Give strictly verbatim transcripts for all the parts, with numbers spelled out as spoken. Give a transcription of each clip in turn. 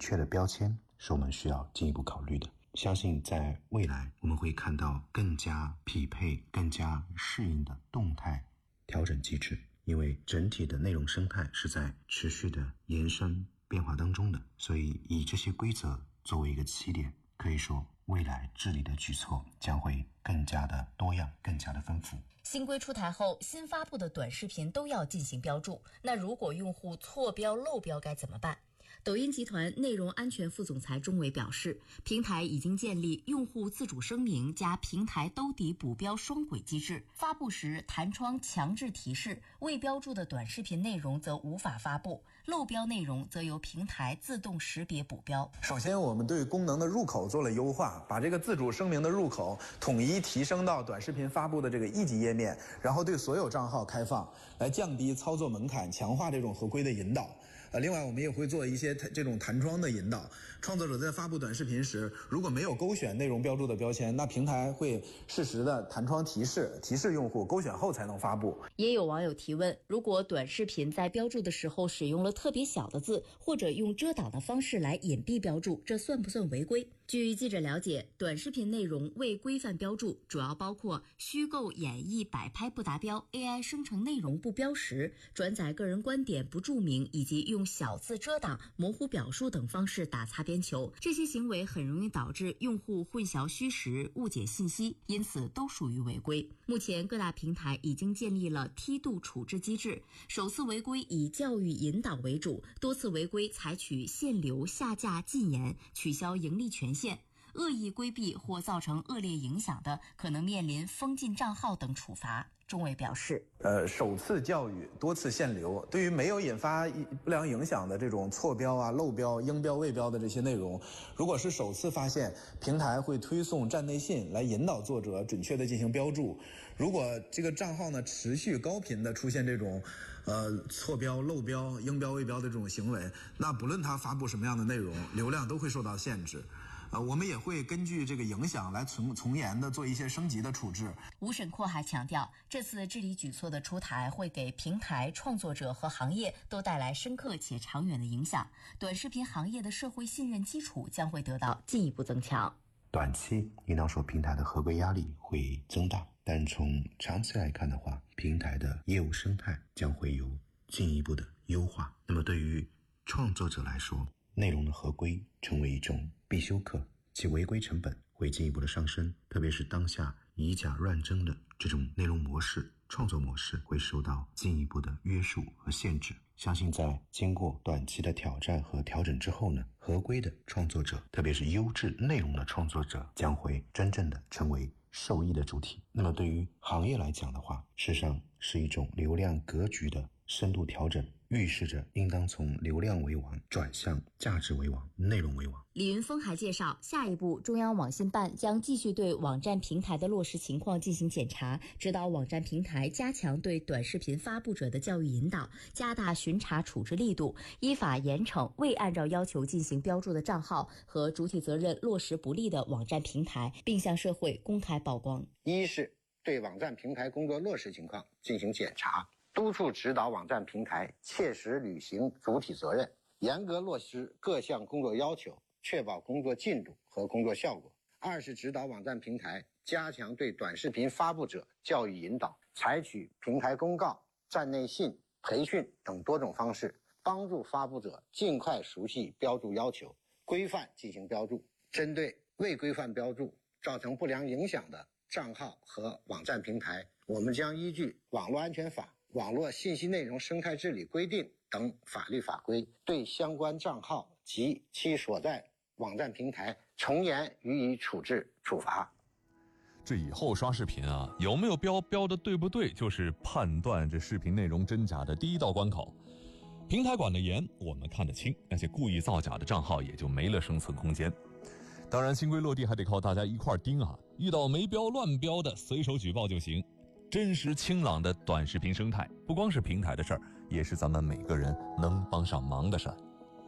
确的标签是我们需要进一步考虑的。相信在未来我们会看到更加匹配、更加适应的动态调整机制，因为整体的内容生态是在持续的延伸变化当中的，所以以这些规则作为一个起点，可以说未来治理的举措将会更加的多样，更加的丰富。 新规出台后，新发布的短视频都要进行标注，那如果用户错标漏标该怎么办？抖音集团内容安全副总裁钟伟表示，平台已经建立用户自主声明加平台兜底补标双轨机制，发布时弹窗强制提示，未标注的短视频内容则无法发布，漏标内容则由平台自动识别补标。 首先，我们对功能的入口做了优化，把这个自主声明的入口统一提升到短视频发布的这个一级页面，然后对所有账号开放，来降低操作门槛，强化这种合规的引导。呃，另外我们也会做一些这种弹窗的引导，创作者在发布短视频时，如果没有勾选内容标注的标签，那平台会适时的弹窗提示，提示用户勾选后才能发布。 也有网友提问，如果短视频在标注的时候使用了特别小的字，或者用遮挡的方式来隐蔽标注，这算不算违规？据记者了解，短视频内容未规范标注主要包括虚构演绎摆拍不达标、A I 生成内容不标识、转载个人观点不注明，以及用小字遮挡、模糊表述等方式打擦边球。这些行为很容易导致用户混淆虚实、误解信息，因此都属于违规。目前各大平台已经建立了梯度处置机制，首次违规以教育引导为主，多次违规采取限流、下架、禁言、取消盈利权限。恶意规避或造成恶劣影响的，可能面临封禁账号等处罚。钟伟表示， 呃，首次教育，多次限流，对于没有引发不良影响的这种错标啊、漏标、应标未标的这些内容，如果是首次发现，平台会推送站内信来引导作者准确的进行标注。如果这个账号呢持续高频的出现这种呃错标、漏标、应标未标的这种行为，那不论他发布什么样的内容，流量都会受到限制。呃，我们也会根据这个影响来从从严的做一些升级的处置。 吴沈括还强调，这次治理举措的出台会给平台、创作者和行业都带来深刻且长远的影响，短视频行业的社会信任基础将会得到进一步增强。 短期应当说平台的合规压力会增大，但从长期来看的话，平台的业务生态将会有进一步的优化。那么对于创作者来说，内容的合规成为一种必修课，其违规成本会进一步的上升，特别是当下以假乱真的这种内容模式、创作模式会受到进一步的约束和限制。相信在经过短期的挑战和调整之后呢，合规的创作者，特别是优质内容的创作者，将会真正的成为受益的主体。那么对于行业来讲的话，事实上是一种流量格局的深度调整，预示着应当从流量为王转向价值为王、内容为王。 李云峰还介绍，下一步中央网信办将继续对网站平台的落实情况进行检查，指导网站平台加强对短视频发布者的教育引导，加大巡查处置力度，依法严惩未按照要求进行标注的账号和主体责任落实不力的网站平台，并向社会公开曝光。 一是对网站平台工作落实情况进行检查，督促指导网站平台切实履行主体责任，严格落实各项工作要求，确保工作进度和工作效果。二是指导网站平台加强对短视频发布者教育引导，采取平台公告、站内信、培训等多种方式，帮助发布者尽快熟悉标注要求，规范进行标注。针对未规范标注造成不良影响的账号和网站平台，我们将依据网络安全法、网络信息内容生态治理规定等法律法规，对相关账号及其所在网站平台从严予以处置处罚。 这以后刷视频啊，有没有标标的对不对，就是判断这视频内容真假的第一道关口。平台管得严，我们看得清，那些故意造假的账号也就没了生存空间。当然新规落地还得靠大家一块盯啊，遇到没标乱标的随手举报就行。真实清朗的短视频生态，不光是平台的事儿，也是咱们每个人能帮上忙的事儿。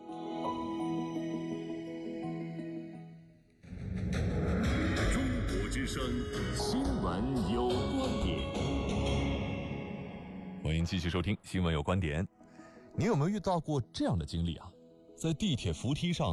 中国之声，新闻有观点。 欢迎继续收听新闻有观点。你有没有遇到过这样的经历啊？在地铁扶梯上